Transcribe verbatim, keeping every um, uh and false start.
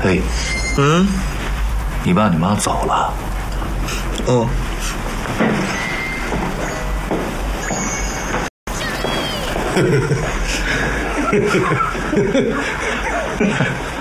嘿， 嗯， 你爸你妈走了。 哦。呵呵呵呵呵呵。